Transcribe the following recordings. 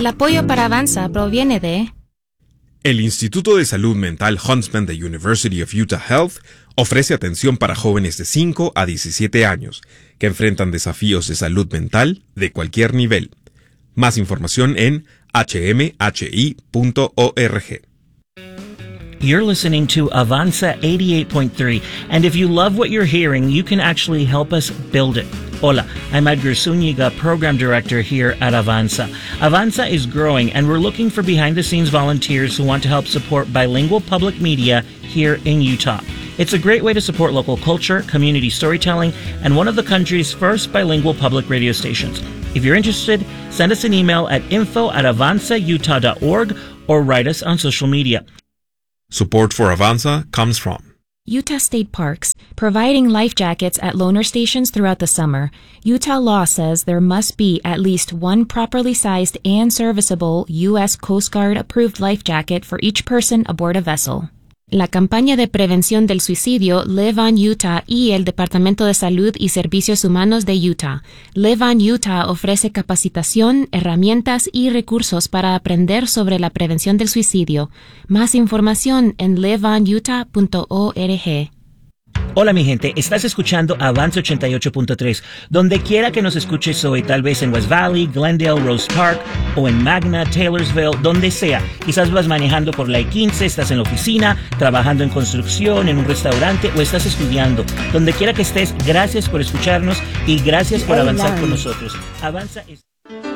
El apoyo para Avanza proviene de el Instituto de Salud Mental Huntsman de University of Utah Health ofrece atención para jóvenes de 5 a 17 años que enfrentan desafíos de salud mental de cualquier nivel. Más información en hmhi.org. You're listening to Avanza 88.3, and if you love what you're hearing, you can actually help us build it. Hola, I'm Edgar Zúñiga, Program Director here at Avanza. Avanza is growing, and we're looking for behind-the-scenes volunteers who want to help support bilingual public media here in Utah. It's a great way to support local culture, community storytelling, and one of the country's first bilingual public radio stations. If you're interested, send us an email at info@avanzautah.org or write us on social media. Support for Avanza comes from Utah State Parks, providing life jackets at loaner stations throughout the summer. Utah law says there must be at least one properly sized and serviceable U.S. Coast Guard approved life jacket for each person aboard a vessel. La campaña de prevención del suicidio Live on Utah y el Departamento de Salud y Servicios Humanos de Utah. Live on Utah ofrece capacitación, herramientas y recursos para aprender sobre la prevención del suicidio. Más información en liveonutah.org. Hola mi gente, estás escuchando Avanza 88.3. Donde quiera que nos escuches hoy, tal vez en West Valley, Glendale, Rose Park o en Magna, Taylorsville, donde sea. Quizás vas manejando por la I-15, estás en la oficina, trabajando en construcción, en un restaurante o estás estudiando. Donde quiera que estés, gracias por escucharnos y gracias por avanzar con nosotros. Avanza es...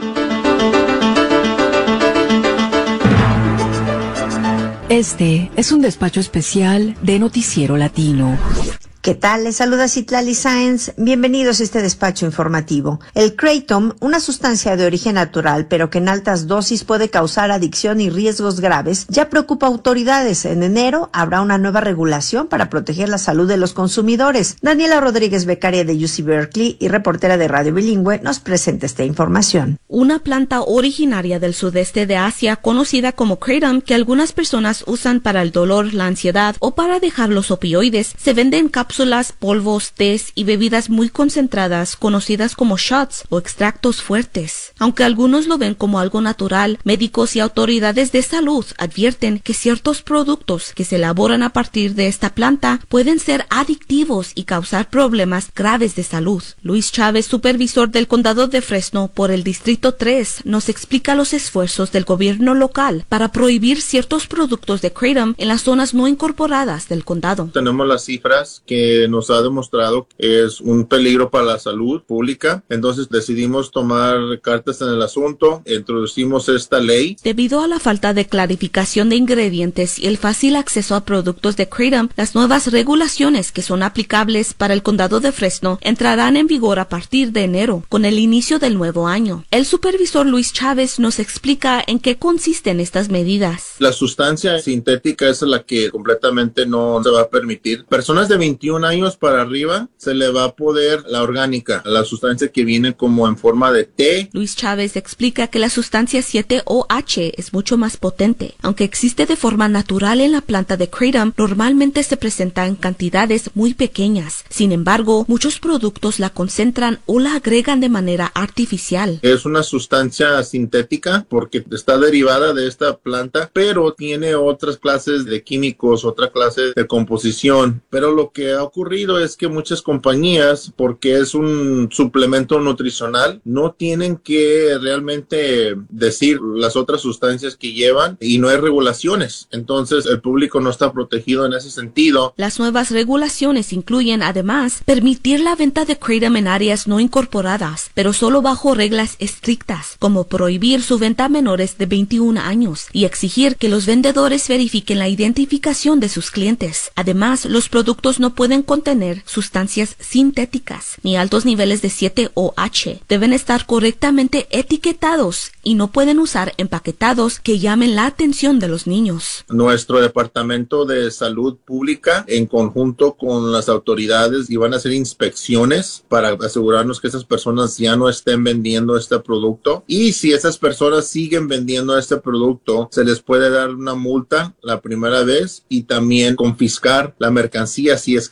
Este es un despacho especial de Noticiero Latino. ¿Qué tal? Les saluda Citlali Sáenz. Bienvenidos a este despacho informativo. El Kratom, una sustancia de origen natural, pero que en altas dosis puede causar adicción y riesgos graves, ya preocupa a autoridades. En enero habrá una nueva regulación para proteger la salud de los consumidores. Daniela Rodríguez, becaria de UC Berkeley y reportera de Radio Bilingüe, nos presenta esta información. Una planta originaria del sudeste de Asia, conocida como Kratom, que algunas personas usan para el dolor, la ansiedad o para dejar los opioides, se vende en cápsulas, polvos, tés y bebidas muy concentradas, conocidas como shots o extractos fuertes. Aunque algunos lo ven como algo natural, médicos y autoridades de salud advierten que ciertos productos que se elaboran a partir de esta planta pueden ser adictivos y causar problemas graves de salud. Luis Chávez, supervisor del condado de Fresno por el Distrito 3, nos explica los esfuerzos del gobierno local para prohibir ciertos productos de Kratom en las zonas no incorporadas del condado. Tenemos las cifras que nos ha demostrado que es un peligro para la salud pública. Entonces decidimos tomar cartas en el asunto, introducimos esta ley. Debido a la falta de clarificación de ingredientes y el fácil acceso a productos de Kratom, las nuevas regulaciones que son aplicables para el condado de Fresno entrarán en vigor a partir de enero, con el inicio del nuevo año. El supervisor Luis Chávez nos explica en qué consisten estas medidas. La sustancia sintética es la que completamente no se va a permitir. Personas de 21 años para arriba se le va a poder la orgánica, la sustancia que viene como en forma de té. Luis Chávez explica que la sustancia 7-OH es mucho más potente. Aunque existe de forma natural en la planta de Kratom, normalmente se presenta en cantidades muy pequeñas. Sin embargo, muchos productos la concentran o la agregan de manera artificial. Es una sustancia sintética porque está derivada de esta planta, pero tiene otras clases de químicos, otra clase de composición. Pero lo que ha ocurrido es que muchas compañías, porque es un suplemento nutricional, no tienen que realmente decir las otras sustancias que llevan y no hay regulaciones. Entonces el público no está protegido en ese sentido. Las nuevas regulaciones incluyen además permitir la venta de Kratom en áreas no incorporadas, pero solo bajo reglas estrictas, como prohibir su venta a menores de 21 años y exigir que los vendedores verifiquen la identificación de sus clientes. Además, los productos no pueden contener sustancias sintéticas ni altos niveles de 7-OH. Deben estar correctamente etiquetados y no pueden usar empaquetados que llamen la atención de los niños. Nuestro Departamento de Salud Pública, en conjunto con las autoridades, iban a hacer inspecciones para asegurarnos que esas personas ya no estén vendiendo este producto. Y si esas personas siguen vendiendo este producto, se les puede dar una multa la primera vez y también confiscar la mercancía si es que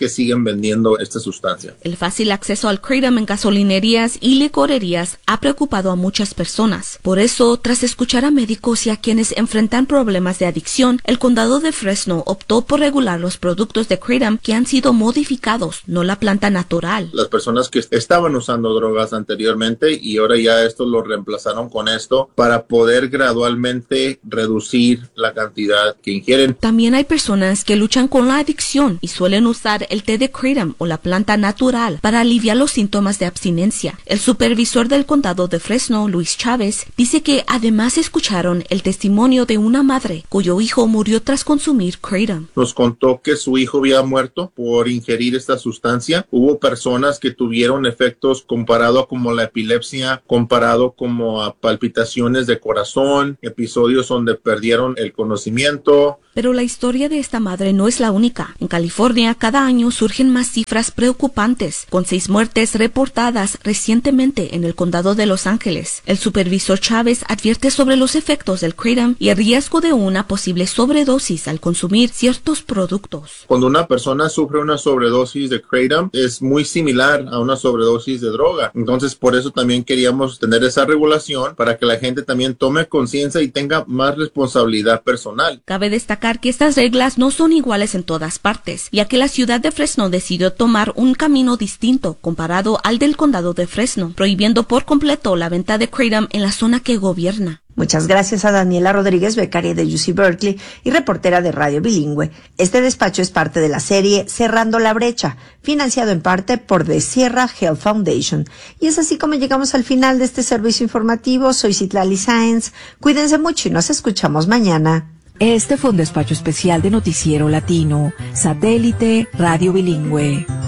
que siguen vendiendo esta sustancia. El fácil acceso al Kratom en gasolinerías y licorerías ha preocupado a muchas personas. Por eso, tras escuchar a médicos y a quienes enfrentan problemas de adicción, el condado de Fresno optó por regular los productos de Kratom que han sido modificados, no la planta natural. Las personas que estaban usando drogas anteriormente y ahora ya esto lo reemplazaron con esto para poder gradualmente reducir la cantidad que ingieren. También hay personas que luchan con la adicción y suelen usar el té de Kratom o la planta natural para aliviar los síntomas de abstinencia. El supervisor del condado de Fresno, Luis Chávez, dice que además escucharon el testimonio de una madre cuyo hijo murió tras consumir Kratom. Nos contó que su hijo había muerto por ingerir esta sustancia. Hubo personas que tuvieron efectos comparado a como la epilepsia, comparado como a palpitaciones de corazón, episodios donde perdieron el conocimiento. Pero la historia de esta madre no es la única. En California, cada año surgen más cifras preocupantes, con 6 muertes reportadas recientemente en el condado de Los Ángeles. El supervisor Chávez advierte sobre los efectos del Kratom y el riesgo de una posible sobredosis al consumir ciertos productos. Cuando una persona sufre una sobredosis de Kratom, es muy similar a una sobredosis de droga. Entonces, por eso también queríamos tener esa regulación para que la gente también tome conciencia y tenga más responsabilidad personal. Cabe destacar que estas reglas no son iguales en todas partes, ya que la ciudad de Fresno decidió tomar un camino distinto comparado al del condado de Fresno, prohibiendo por completo la venta de Kratom en la zona que gobierna. Muchas gracias a Daniela Rodríguez, becaria de UC Berkeley y reportera de Radio Bilingüe. Este despacho es parte de la serie Cerrando la Brecha, financiado en parte por The Sierra Health Foundation. Y es así como llegamos al final de este servicio informativo. Soy Citlali Sáenz. Cuídense mucho y nos escuchamos mañana. Este fue un despacho especial de Noticiero Latino, Satélite Radio Bilingüe.